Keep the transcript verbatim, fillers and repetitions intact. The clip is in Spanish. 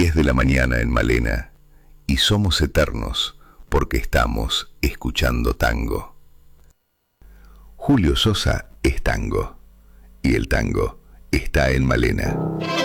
diez de la mañana en Malena y somos eternos porque estamos escuchando tango. Julio Sosa es tango y el tango está en Malena.